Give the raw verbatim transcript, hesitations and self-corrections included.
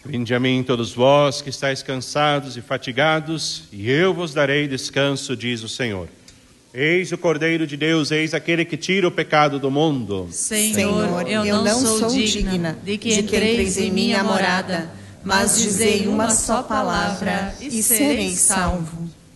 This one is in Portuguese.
Vinde a mim todos vós que estáis cansados e fatigados, e eu vos darei descanso, diz o Senhor. Eis o Cordeiro de Deus, eis aquele que tira o pecado do mundo. Senhor, eu não, eu não sou digna de que entreis em minha morada, mas dizei uma só palavra e serei salvo.